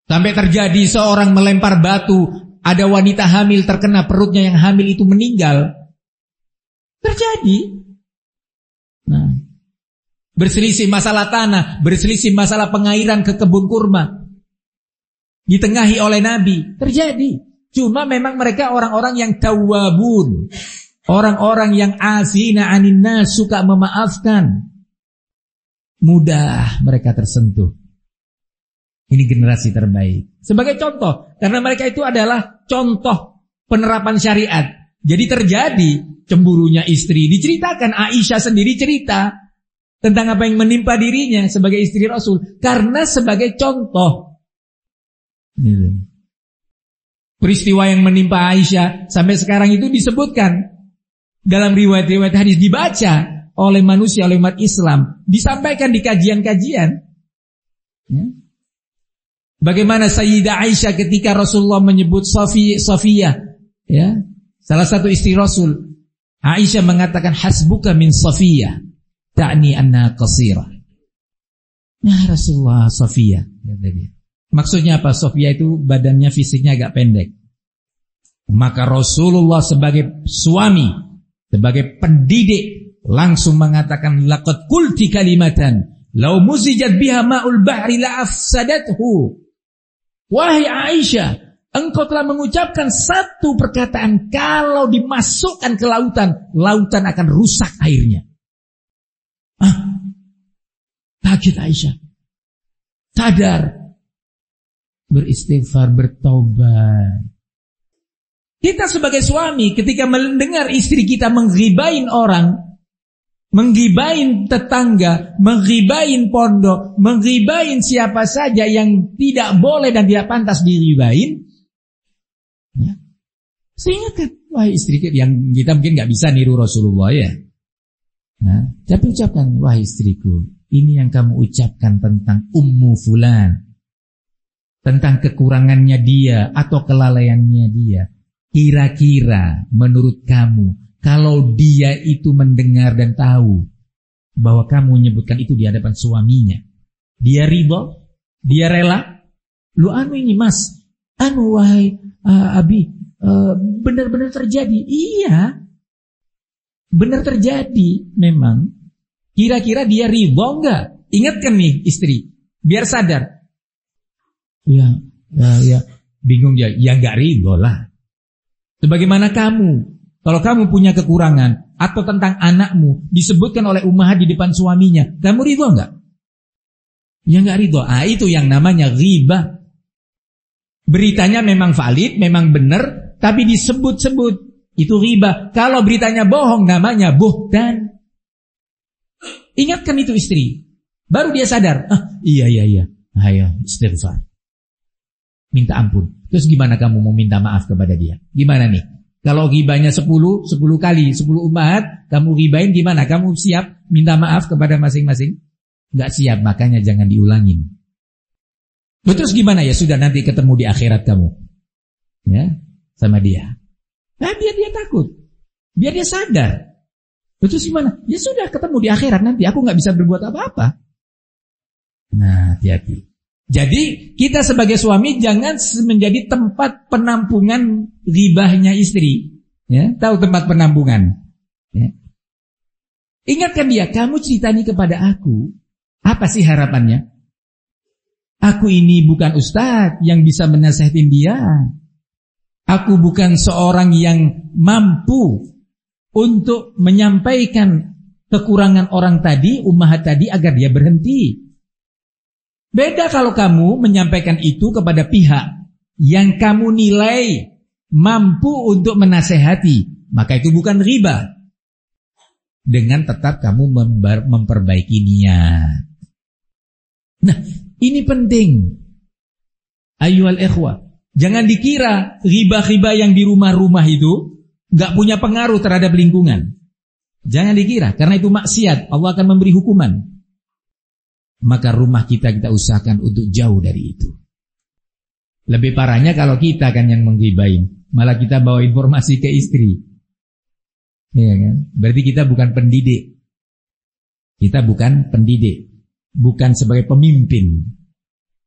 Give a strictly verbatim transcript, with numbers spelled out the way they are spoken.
Sampai terjadi seorang melempar batu, ada wanita hamil terkena perutnya, yang hamil itu meninggal. Terjadi. Nah, berselisih masalah tanah, berselisih masalah pengairan ke kebun kurma, ditengahi oleh Nabi. Terjadi. Cuma memang mereka orang-orang yang tawwabun, orang-orang yang azina anin nas, suka memaafkan. Mudah mereka tersentuh. Ini generasi terbaik. Sebagai contoh, karena mereka itu adalah contoh penerapan syariat. Jadi terjadi cemburunya istri. Diceritakan, Aisyah sendiri cerita tentang apa yang menimpa dirinya sebagai istri Rasul. Karena sebagai contoh. Peristiwa yang menimpa Aisyah sampai sekarang itu disebutkan dalam riwayat-riwayat hadis, dibaca oleh manusia, oleh umat Islam, disampaikan di kajian-kajian. Ya. Bagaimana Sayyidah Aisyah ketika Rasulullah menyebut Safi, Safiyah, ya, salah satu istri Rasul, Aisyah mengatakan hasbuka min Safiyah, ta'ni anna qasira. Ya Rasulullah, Safiyah, kata dia. Maksudnya apa? Safiyah itu badannya, fisiknya agak pendek. Maka Rasulullah sebagai suami, sebagai pendidik, langsung mengatakan laqad qulti kalimatan law muzijat biha ma'ul bahri la afsadathu. Wahai Aisyah, engkau telah mengucapkan satu perkataan, kalau dimasukkan ke lautan, lautan akan rusak airnya. Ah, kaget Aisyah, sadar, beristighfar, bertaubat. Kita sebagai suami ketika mendengar istri kita menggibain orang, menggibain tetangga, menggibain pondok, menggibain siapa saja yang tidak boleh dan tidak pantas digibain, ya, saya ingatkan, wahai istri kita, yang kita mungkin gak bisa niru Rasulullah ya, nah, tapi ucapkan, wahai istriku, ini yang kamu ucapkan tentang Ummu Fulan, tentang kekurangannya dia atau kelalaiannya dia, kira-kira menurut kamu, kalau dia itu mendengar dan tahu bahwa kamu menyebutkan itu di hadapan suaminya, dia ridha, dia rela? Lu anu ini mas, anu wahai uh, Abi, uh, benar-benar terjadi. Iya, benar terjadi memang. Kira-kira dia ridha enggak? Ingatkan nih istri, biar sadar. Ya, ya, ya. Bingung dia, ya enggak ridha lah. Sebagaimana kamu, kalau kamu punya kekurangan atau tentang anakmu disebutkan oleh ummahat di depan suaminya, kamu ridho enggak? Ya enggak ridho. Ah, itu yang namanya ghibah. Beritanya memang valid, memang benar, tapi disebut-sebut, itu ghibah. Kalau beritanya bohong, namanya buhtan. Ingatkan itu istri, baru dia sadar. Ah, iya iya iya. Ayo istighfar, minta ampun. Terus gimana kamu mau minta maaf kepada dia? Gimana nih? Kalau ghibahnya sepuluh, sepuluh kali, sepuluh umat, kamu ghibahin gimana? Kamu siap minta maaf kepada masing-masing? Enggak siap, makanya jangan diulangin. Terus gimana? Ya sudah, nanti ketemu di akhirat kamu, ya, sama dia. Nah, biar dia takut, biar dia sadar. Terus gimana? Ya sudah, ketemu di akhirat nanti, aku enggak bisa berbuat apa-apa. Nah, hati-hati. Jadi kita sebagai suami jangan menjadi tempat penampungan ghibahnya istri. Ya, tahu tempat penampungan. Ya. Ingatkan dia, kamu ceritani kepada aku, apa sih harapannya? Aku ini bukan ustadz yang bisa menasihatin dia. Aku bukan seorang yang mampu untuk menyampaikan kekurangan orang tadi, ummahat tadi, agar dia berhenti. Beda kalau kamu menyampaikan itu kepada pihak yang kamu nilai mampu untuk menasehati, maka itu bukan ghibah. Dengan tetap kamu memperbaiki niat. Nah, ini penting. Ayyuhal ikhwah, jangan dikira ghibah-ghibah yang di rumah-rumah itu gak punya pengaruh terhadap lingkungan. Jangan dikira, karena itu maksiat, Allah akan memberi hukuman. Maka rumah kita kita usahakan untuk jauh dari itu. Lebih parahnya kalau kita kan yang menggibahin, malah kita bawa informasi ke istri. Iya kan? Berarti kita bukan pendidik. Kita bukan pendidik, bukan sebagai pemimpin.